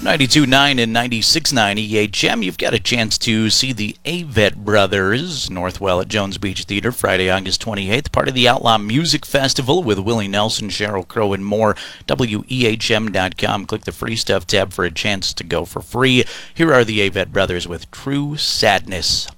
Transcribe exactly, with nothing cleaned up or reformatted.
ninety-two point nine and ninety-six point nine E H M, you've got a chance to see the Avett Brothers, Northwell at Jones Beach Theater, Friday, August twenty-eighth, part of the Outlaw Music Festival with Willie Nelson, Sheryl Crow, and more. W E H M dot com. Click the Free Stuff tab for a chance to go for free. Here are the Avett Brothers with True Sadness.